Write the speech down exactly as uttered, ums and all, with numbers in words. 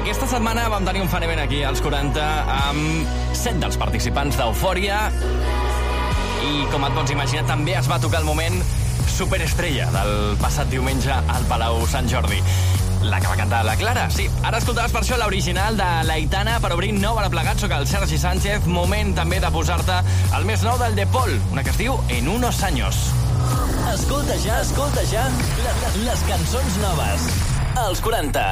Aquesta setmana vam tenir un fan event aquí, als quaranta, amb set dels participants d'Eufòria. I, com et pots imaginar, també es va tocar el moment superestrella del passat diumenge al Palau Sant Jordi. La que va cantar la Clara, sí. Ara escoltaràs per això l'original de l'Aitana per obrir nou ara plegat. Soc el Sergi Sánchez. Moment també de posar-te el més nou del De Paul, una que es diu En unos años. Escolta ja, escolta ja les, les cançons noves. Als quaranta.